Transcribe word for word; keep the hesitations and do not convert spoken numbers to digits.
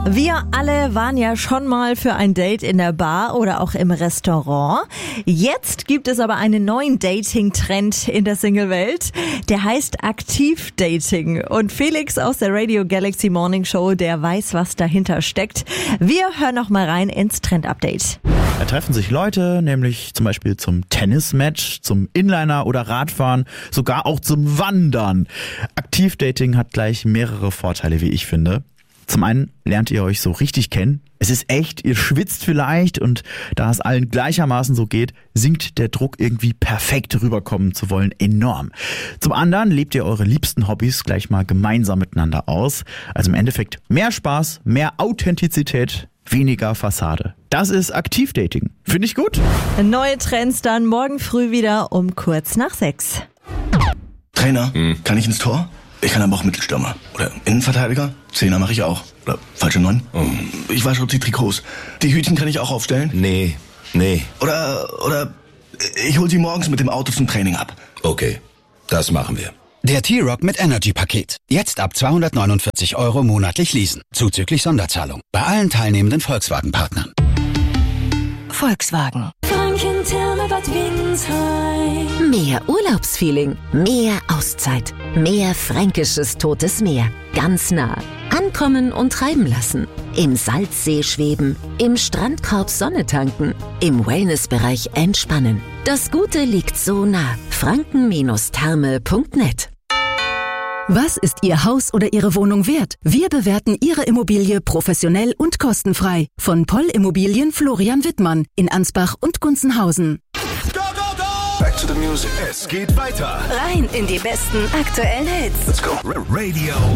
Wir alle waren ja schon mal für ein Date in der Bar oder auch im Restaurant. Jetzt gibt es aber einen neuen Dating-Trend in der Single-Welt. Der heißt Aktiv-Dating. Und Felix aus der Radio Galaxy Morning Show, der weiß, was dahinter steckt. Wir hören noch mal rein ins Trend-Update. Da treffen sich Leute, nämlich zum Beispiel zum Tennismatch, zum Inliner oder Radfahren, sogar auch zum Wandern. Aktiv-Dating hat gleich mehrere Vorteile, wie ich finde. Zum einen lernt ihr euch so richtig kennen. Es ist echt, ihr schwitzt vielleicht und da es allen gleichermaßen so geht, sinkt der Druck, irgendwie perfekt rüberkommen zu wollen, enorm. Zum anderen lebt ihr eure liebsten Hobbys gleich mal gemeinsam miteinander aus. Also im Endeffekt mehr Spaß, mehr Authentizität, weniger Fassade. Das ist Aktiv-Dating. Finde ich gut. Neue Trends dann morgen früh wieder um kurz nach sechs. Trainer, hm. kann ich ins Tor? Ich kann aber auch Mittelstürmer. Oder Innenverteidiger. Zehner mache ich auch. Oder falsche Neun. Oh. Ich wasche auch die Trikots. Die Hütchen kann ich auch aufstellen. Nee, nee. Oder, oder ich hol sie morgens mit dem Auto zum Training ab. Okay, das machen wir. Der T-Rock mit Energy-Paket. Jetzt ab zweihundertneunundvierzig Euro monatlich leasen. Zuzüglich Sonderzahlung. Bei allen teilnehmenden Volkswagen-Partnern. Volkswagen. Mehr Urlaubsfeeling, mehr Auszeit, mehr fränkisches Totes Meer. Ganz nah. Ankommen und treiben lassen. Im Salzsee schweben, im Strandkorb Sonne tanken, im Wellnessbereich entspannen. Das Gute liegt so nah. franken Therme punkt net. Was ist Ihr Haus oder Ihre Wohnung wert? Wir bewerten Ihre Immobilie professionell und kostenfrei. Von Poll Immobilien Florian Wittmann in Ansbach und Gunzenhausen. Go, go, go! Back to the music. Es geht weiter. Rein in die besten aktuellen Hits. Let's go. Radio